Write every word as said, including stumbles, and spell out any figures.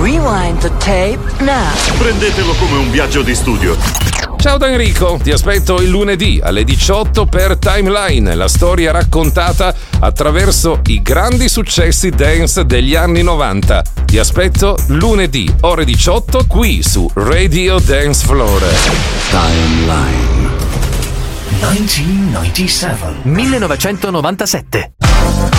Rewind the tape now. Prendetelo come un viaggio di studio. Ciao da Enrico, ti aspetto il lunedì alle diciotto per Timeline, la storia raccontata attraverso i grandi successi dance degli anni novanta. Ti aspetto lunedì, ore diciotto, qui su Radio Dance Floor. Timeline millenovecentonovantasette.